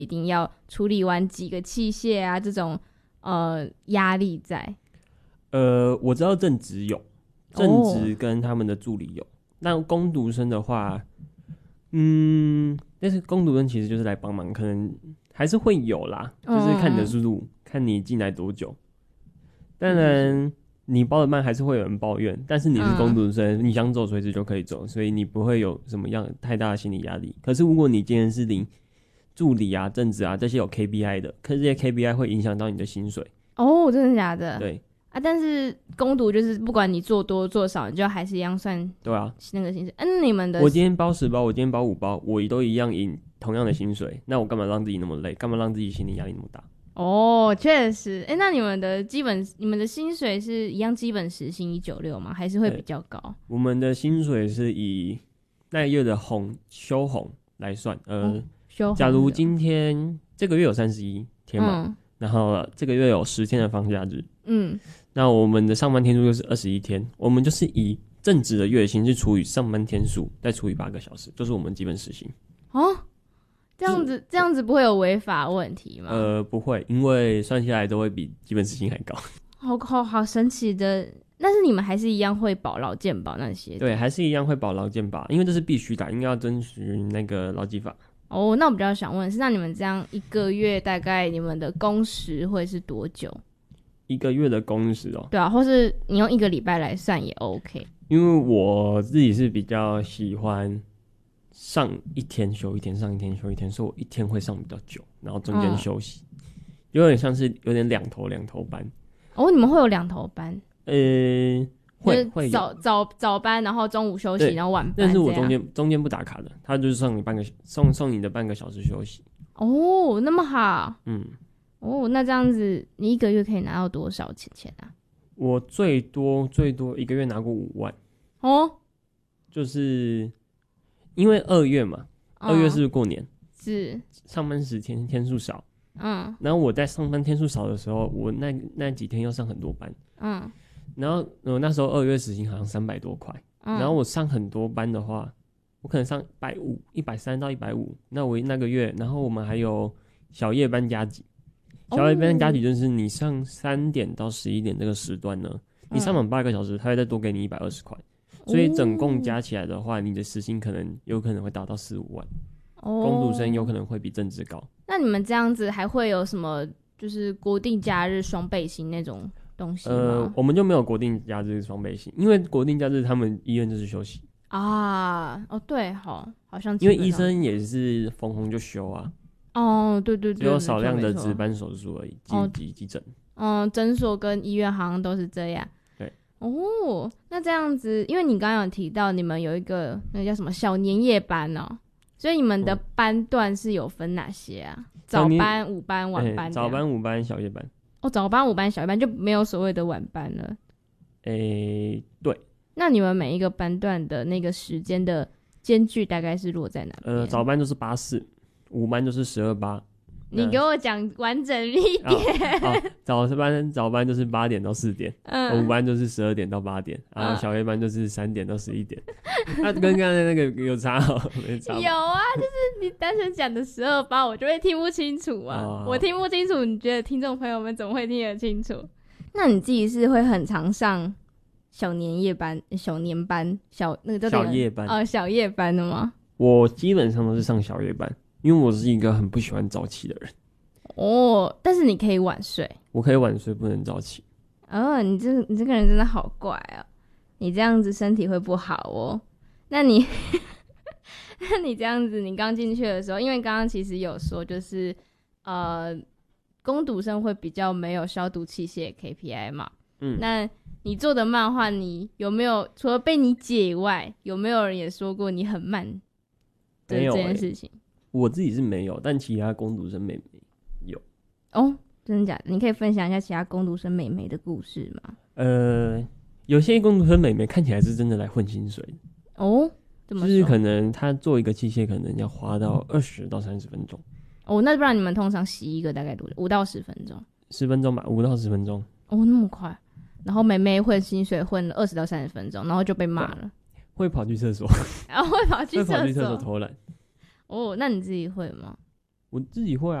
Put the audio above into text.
一定要处理完几个器械啊这种压力在？ 我知道正职有，正职跟他们的助理有。那工读生的话，但是工读生其实就是来帮忙，可能还是会有啦，就是看你的速度，看你进来多久。当然，你包的慢还是会有人抱怨，但是你是工读生，你想走随时就可以走，所以你不会有什么样太大的心理压力。可是如果你今天是领助理啊、正职啊这些有 KPI 的，可是这些 KPI 会影响到你的薪水。 哦，真的假的？ 对。 啊，但是工读就是不管你做多做少，你就还是一样算。对啊，那个薪水。你们的我今天包10包，我今天包5包，我都一样领同样的薪水，那我干嘛让自己那么累？干嘛让自己心理压力那么大？ 哦，确实。那你们的薪水是一样基本时薪196吗？还是会比较高？ 我们的薪水是以那月的休红来算。假如今天这个月有31天嘛，然后这个月有10天的放假日，那我们的上班天数就是21天，我们就是以正职的月薪是除以上班天数，再除以8个小时，就是我们基本时薪。 哦，这样子不会有违法问题吗？ 不会，因为算下来都会比基本时薪还高。 好神奇的。但是你们还是一样会保劳健保那些？ 对，还是一样会保劳健保，因为这是必须的，因为要遵循那个劳基法。 那我比较想问的是，那你们这样一个月大概你们的工时会是多久？1 个月的工时哦？ 对啊，或是你用1个礼拜来算也 OK。 因为我自己是比较喜欢上一天休一天，上一天休一天，所以我一天会上比较久，然后中间休息，有点像是有点两头班。 你们会有2头班？ 会早班，然后中午休息，然后晚班。 但是我中间不打卡的，他就是送你的半个小时休息。 那么好。那这样子你1个月可以拿到多少钱啊？ 我最多1个月拿过5万。就是因为2月嘛，2月是过年， 是上班时间天数少。然后我在上班天数少的时候，我那几天要上很多班。然后那时候2月时薪好像300多块。然后我上很多班的话，我可能上130到150。那我那个月，然后我们还有小夜班加急。小夜班加急就是你上3点到11点这个时段呢，你上满8个小时，他会再多给你120块。所以总共加起来的话，你的时薪有可能会达到4-5万。工读生有可能会比正职高。那你们这样子还会有什么就是国定假日双倍薪那种东西吗？ 我们就没有国定假日双倍薪，因为国定假日他们医院就是休息啊。对，好像因为医生也是逢红就休啊。 对， 只有少量的值班手术而已，急诊。 诊所跟医院好像都是这样。 对。 那这样子，因为你刚刚有提到你们有一个那个叫什么小年夜班哦，所以你们的班段是有分哪些啊？早班、午班、晚班。 早班、午班、小夜班。 早班、午班、小夜班就没有所谓的晚班了。 对。 那你们每一个班段的那个时间的间距大概是落在哪边？ 早班就是8-4，午班就是12-8。 你给我讲完整一点。 早班就是8点到4点，午班就是12点到8点，然后小夜班就是3点到11点。跟刚才那个有差没差？ 有啊，就是你单纯讲的12-8，我就会听不清楚啊。我听不清楚，你觉得听众朋友们怎么会听得清楚？那你自己是会很常上小年夜班、小年班、那个叫小夜班小夜班的吗？ 我基本上都是上小夜班。因为我是一个很不喜欢早起的人。 但是你可以晚睡。 我可以晚睡，不能早起。 你这个人真的好怪哦，你这样子身体会不好哦。那你这样子，你刚进去的时候，因为刚刚其实有说，就是工读生会比较没有消毒器械 KPI 嘛。那你做的漫画，你有没有除了被你姐以外，有没有人也说过你很慢的这件事情？ 我自己是没有，但其他工读生妹妹有。 真的假的？你可以分享一下其他工读生妹妹的故事吗？ 有些工读生妹妹看起来是真的来混薪水的。怎么说？就是可能她做一个器械可能要花到20到30分钟。 那不然你们通常洗一个大概多久？5到10分钟 ？10分钟吧，5到10分钟。 那么快？然后妹妹混薪水混了20到30分钟，然后就被骂了。 会跑去厕所。 会跑去厕所偷懒。 那你自己会吗？ 我自己会